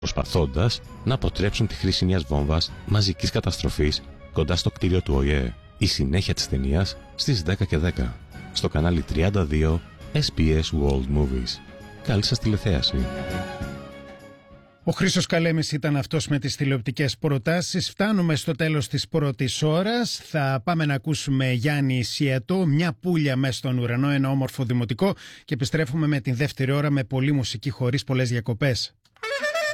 προσπαθώντας να αποτρέψουν τη χρήση μιας βόμβας μαζικής καταστροφής κοντά στο κτίριο του ΟΗΕ. Η συνέχεια της ταινίας στις 10:10 στο κανάλι 32 SBS World Movies. Καλή σας τηλεθέαση. Ο Χρήστος Καλέμης ήταν αυτός με τις τηλεοπτικές προτάσεις. Φτάνουμε στο τέλος της πρώτης ώρας. Θα πάμε να ακούσουμε Γιάννη Σιέτο, μια πουλια μες στον ουρανό, ένα όμορφο δημοτικό, και επιστρέφουμε με την δεύτερη ώρα με πολλή μουσική χωρίς πολλές διακοπές.